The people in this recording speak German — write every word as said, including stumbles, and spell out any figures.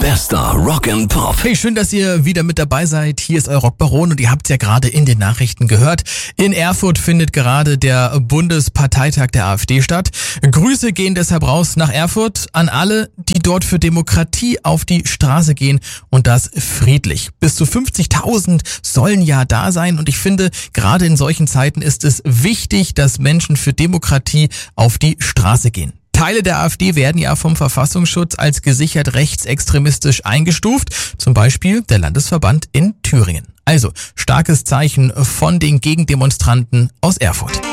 Bester Rock and Pop. Hey, schön, dass ihr wieder mit dabei seid. Hier ist euer Rockbaron und ihr habt es ja gerade in den Nachrichten gehört. In Erfurt findet gerade der Bundesparteitag der AfD statt. Grüße gehen deshalb raus nach Erfurt an alle, die dort für Demokratie auf die Straße gehen und das friedlich. Bis zu fünfzigtausend sollen ja da sein und ich finde, gerade in solchen Zeiten ist es wichtig, dass Menschen für Demokratie auf die Straße gehen. Teile der AfD werden ja vom Verfassungsschutz als gesichert rechtsextremistisch eingestuft, zum Beispiel der Landesverband in Thüringen. Also, starkes Zeichen von den Gegendemonstranten aus Erfurt.